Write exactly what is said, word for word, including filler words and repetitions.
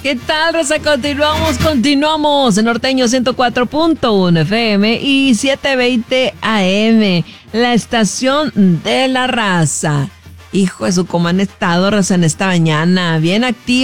¿Qué tal, raza? Continuamos, continuamos en Norteño ciento cuatro punto uno F M y setecientos veinte A M, la estación de la raza. Hijo de su, cómo han estado, raza, en esta mañana, bien activo.